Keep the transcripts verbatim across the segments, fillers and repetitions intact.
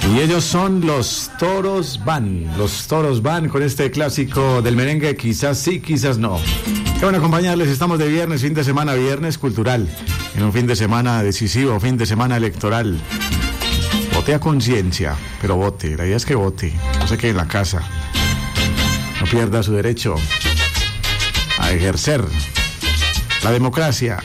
Y ellos son los Toros Van. Los Toros Van con este clásico del merengue, quizás sí, quizás no. Qué bueno acompañarles, estamos de viernes, fin de semana, viernes cultural. En un fin de semana decisivo, fin de semana electoral. Vote a conciencia, pero vote, la idea es que vote, no se quede en la casa. No pierda su derecho a ejercer la democracia.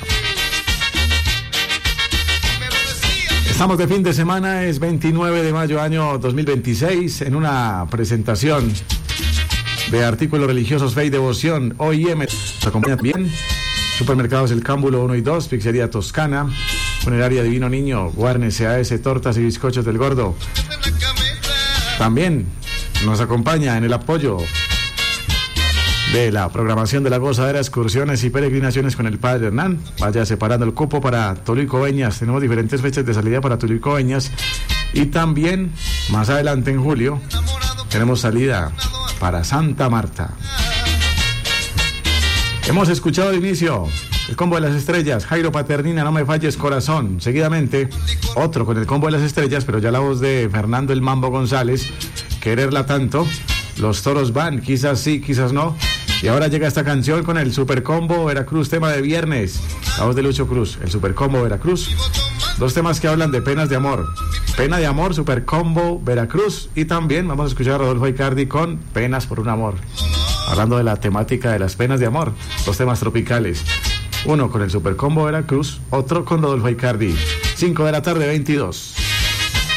Estamos de fin de semana, es veintinueve de mayo año dos mil veintiséis, en una presentación de artículos religiosos, fe y devoción. O I M nos acompaña bien. Supermercados El Cámbulo uno y dos, Pizzería Toscana, Funeraria Divino Niño, Guarne C A S, Tortas y Bizcochos del Gordo. También nos acompaña en el apoyo de la programación de La Gozadera, excursiones y peregrinaciones con el Padre Hernán. Vaya separando el cupo para Tuluá y Coveñas. Tenemos diferentes fechas de salida para Tuluá y Coveñas. Y también, más adelante en julio, tenemos salida para Santa Marta. Hemos escuchado al inicio el combo de las estrellas, Jairo Paternina, No me falles corazón. Seguidamente, otro con el combo de las estrellas, pero ya la voz de Fernando el Mambo González, Quererla Tanto. Los Toros Van, quizás sí, quizás no. Y ahora llega esta canción con el Super Combo Veracruz, tema de viernes. La voz de Lucho Cruz, el Super Combo Veracruz. Dos temas que hablan de penas de amor. Pena de amor, Super Combo Veracruz. Y también vamos a escuchar a Rodolfo Icardi con Penas por un amor. Hablando de la temática de las penas de amor. Dos temas tropicales. Uno con el Super Combo Veracruz, otro con Rodolfo Icardi. cinco de la tarde, veintidós.